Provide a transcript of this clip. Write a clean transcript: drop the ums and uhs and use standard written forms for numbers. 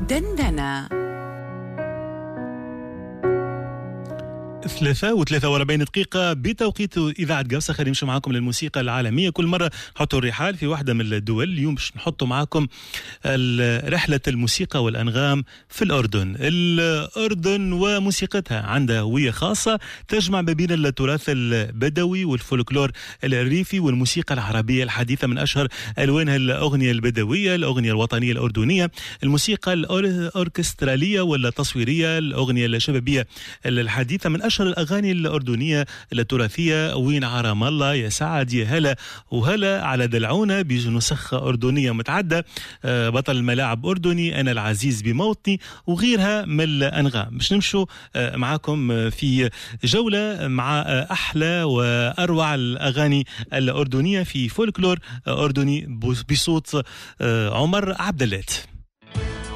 دندنة 3:43 دقيقة بتوقيت إذاعة قوسة. خلينا نمشي معاكم للموسيقى العالمية. كل مرة نحطوا الرحال في واحدة من الدول. اليوم باش نحطوا معاكم رحلة الموسيقى والأنغام في الأردن وموسيقتها عندها هوية خاصة تجمع ما بين التراث البدوي والفولكلور الريفي والموسيقى العربية الحديثة. من أشهر ألوانها الأغنية البدوية، الأغنية الوطنية الأردنية، الموسيقى الأوركسترالية ولا تصويرية، الأغنية الشبابية الحديثة. من أشهر الأغاني الأردنية التراثية وين عرام الله، يا سعد، يا هلا وهلا، على دلعونا، بنسخة أردنية متعدة، بطل الملاعب أردني، أنا العزيز بموطني، وغيرها من الأنغام. باش نمشوا معاكم في جولة مع أحلى وأروع الأغاني الأردنية في فولكلور أردني بصوت عمر عبد اللات.